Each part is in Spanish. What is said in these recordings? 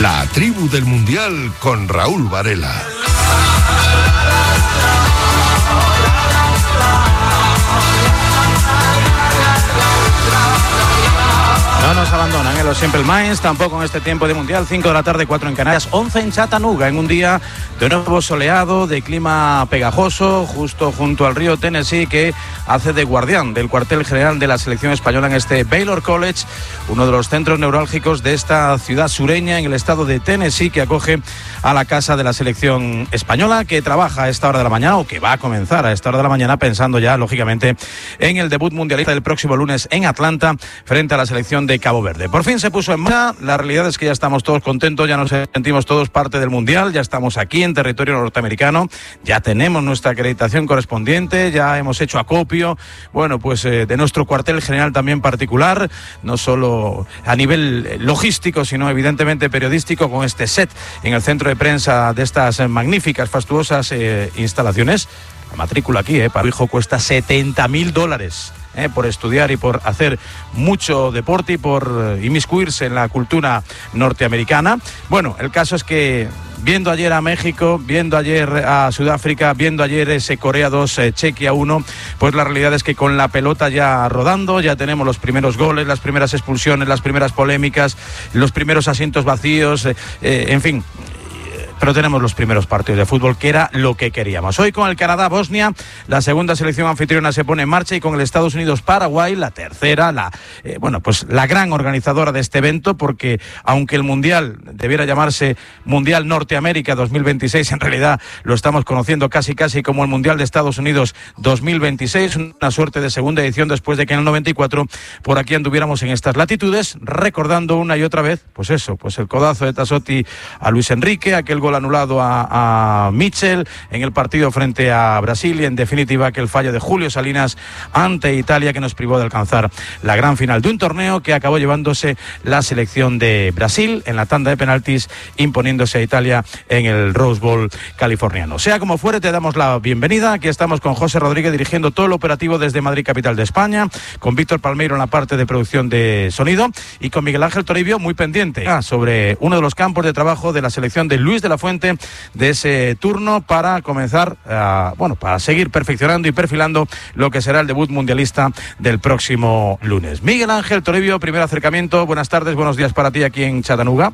La tribu del Mundial con Raúl Varela. No nos abandonan los Simple Minds, tampoco en este tiempo de Mundial. 5 de la tarde, 4 en Canarias, 11 en Chattanooga, en un día de nuevo soleado, de clima pegajoso, justo junto al río Tennessee, que hace de guardián del cuartel general de la selección española en este Baylor College, uno de los centros neurálgicos de esta ciudad sureña en el estado de Tennessee, que acoge a la casa de la selección española, que trabaja a esta hora de la mañana, o que va a comenzar a esta hora de la mañana, pensando ya, lógicamente, en el debut mundialista del próximo lunes en Atlanta, frente a la selección de Cabo Verde. Por fin se puso en marcha. La realidad es que ya estamos todos contentos, ya nos sentimos todos parte del Mundial, ya estamos aquí en territorio norteamericano, ya tenemos nuestra acreditación correspondiente, ya hemos hecho acopio, bueno, pues de nuestro cuartel general también particular, no solo a nivel logístico, sino evidentemente periodístico, con este set en el centro de prensa de estas magníficas, fastuosas instalaciones. La matrícula aquí, para mi hijo, cuesta $70,000. Por estudiar y por hacer mucho deporte y por inmiscuirse en la cultura norteamericana. Bueno, el caso es que viendo ayer a México, viendo ayer a Sudáfrica, viendo ayer ese Corea 2, Chequia 1, pues la realidad es que con la pelota ya rodando, ya tenemos los primeros goles, las primeras expulsiones, las primeras polémicas, los primeros asientos vacíos, en fin. Pero tenemos los primeros partidos de fútbol, que era lo que queríamos. Hoy con el Canadá-Bosnia, la segunda selección anfitriona se pone en marcha, y con el Estados Unidos-Paraguay, la tercera, la gran organizadora de este evento, porque aunque el Mundial debiera llamarse Mundial Norteamérica 2026, en realidad lo estamos conociendo casi como el Mundial de Estados Unidos 2026, una suerte de segunda edición después de que en el 94 por aquí anduviéramos en estas latitudes, recordando una y otra vez, pues el codazo de Tassotti a Luis Enrique, aquel gol anulado a Mitchell en el partido frente a Brasil, y en definitiva aquel fallo de Julio Salinas ante Italia, que nos privó de alcanzar la gran final de un torneo que acabó llevándose la selección de Brasil en la tanda de penaltis, imponiéndose a Italia en el Rose Bowl californiano. Sea como fuere, te damos la bienvenida. Aquí estamos con José Rodríguez dirigiendo todo el operativo desde Madrid, capital de España, con Víctor Palmeiro en la parte de producción de sonido, y con Miguel Ángel Toribio muy pendiente sobre uno de los campos de trabajo de la selección de Luis de la Fuente, de ese turno, para comenzar para seguir perfeccionando y perfilando lo que será el debut mundialista del próximo lunes. Miguel Ángel Toribio, primer acercamiento, buenas tardes, buenos días para ti aquí en Chattanooga.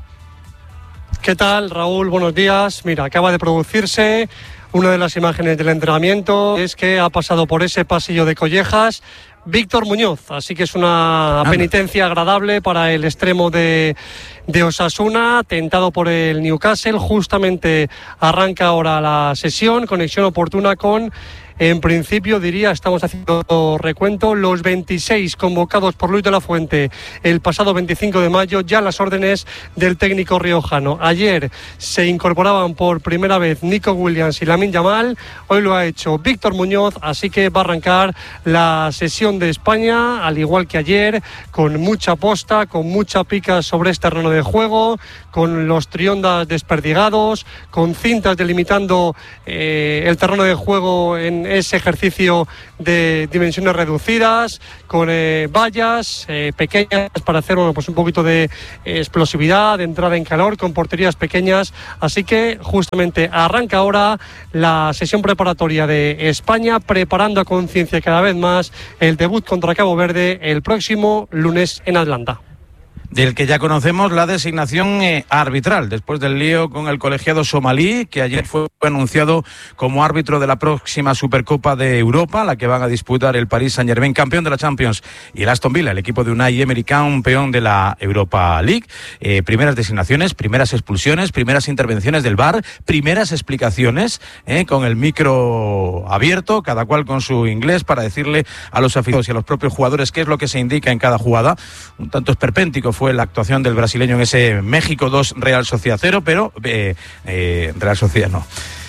¿Qué tal, Raúl? Buenos días. Mira, acaba de producirse una de las imágenes del entrenamiento, es que ha pasado por ese pasillo de collejas Víctor Muñoz, así que es una penitencia agradable para el extremo de Osasuna, tentado por el Newcastle. Justamente arranca ahora la sesión, conexión oportuna con, en principio diría, estamos haciendo recuento, los 26 convocados por Luis de la Fuente el pasado 25 de mayo, ya las órdenes del técnico riojano. Ayer se incorporaban por primera vez Nico Williams y Lamine Yamal, hoy lo ha hecho Víctor Muñoz, así que va a arrancar la sesión de España, al igual que ayer, con mucha posta, con mucha pica sobre este terreno de juego, con los triondas desperdigados, con cintas delimitando el terreno de juego en ese ejercicio de dimensiones reducidas, con vallas pequeñas para hacer un poquito de explosividad, de entrada en calor, con porterías pequeñas. Así que justamente arranca ahora la sesión preparatoria de España, preparando a conciencia cada vez más el debut contra Cabo Verde el próximo lunes en Atlanta. Del que ya conocemos la designación arbitral, después del lío con el colegiado somalí, que ayer fue anunciado como árbitro de la próxima Supercopa de Europa, la que van a disputar el Paris Saint-Germain, campeón de la Champions, y el Aston Villa, el equipo de Unai Emery, campeón de la Europa League. Primeras designaciones, primeras expulsiones, primeras intervenciones del VAR, primeras explicaciones, con el micro abierto, cada cual con su inglés, para decirle a los aficionados y a los propios jugadores qué es lo que se indica en cada jugada. Un tanto esperpéntico fue la actuación del brasileño en ese México 2 Real Sociedad 0, pero Real Sociedad no.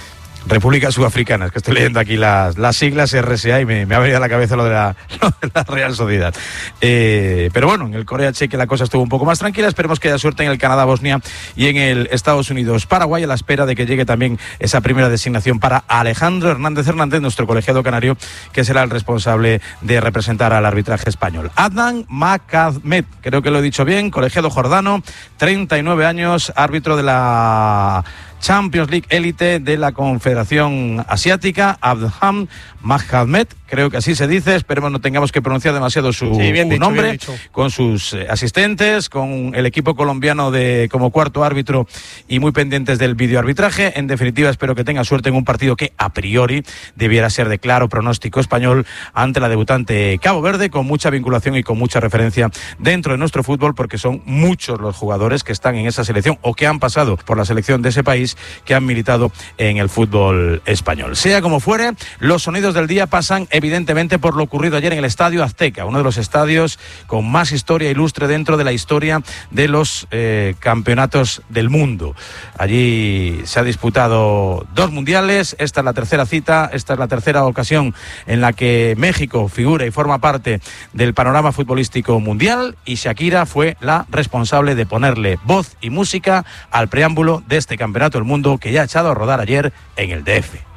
República Sudafricana, es que estoy leyendo aquí las siglas RSA y me ha venido a la cabeza lo de la Real Sociedad. Pero bueno, en el Corea-Chequia la cosa estuvo un poco más tranquila. Esperemos que haya suerte en el Canadá-Bosnia y en el Estados Unidos-Paraguay, a la espera de que llegue también esa primera designación para Alejandro Hernández, nuestro colegiado canario, que será el responsable de representar al arbitraje español. Adnan Makadmet, creo que lo he dicho bien, colegiado jordano, 39 años, árbitro de la Champions League élite de la Confederación Asiática. Adnan Makadmet, creo que así se dice, esperemos no tengamos que pronunciar demasiado su nombre, con sus asistentes, con el equipo colombiano como cuarto árbitro y muy pendientes del videoarbitraje. En definitiva, espero que tenga suerte en un partido que a priori debiera ser de claro pronóstico español ante la debutante Cabo Verde, con mucha vinculación y con mucha referencia dentro de nuestro fútbol, porque son muchos los jugadores que están en esa selección o que han pasado por la selección de ese país, que han militado en el fútbol español. Sea como fuere, los sonidos del día pasan evidentemente por lo ocurrido ayer en el Estadio Azteca, uno de los estadios con más historia ilustre dentro de la historia de los campeonatos del mundo. Allí se ha disputado 2 mundiales, esta es la tercera cita, esta es la tercera ocasión en la que México figura y forma parte del panorama futbolístico mundial, y Shakira fue la responsable de ponerle voz y música al preámbulo de este campeonato del mundo, que ya ha echado a rodar ayer en el DF.